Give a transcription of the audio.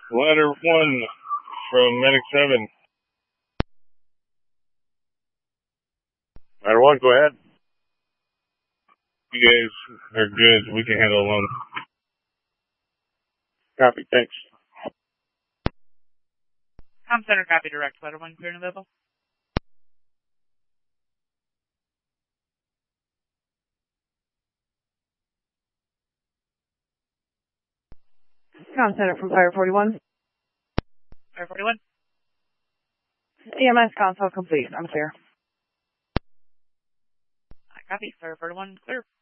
Ladder 1 from Medic 7. Ladder 1, go ahead. You guys are good. We can handle alone. Copy, thanks. Center, copy direct. Ladder 1, clear and available. Center from Fire 41. Fire 41. EMS console complete. I'm clear. Copy. Fire 41, clear.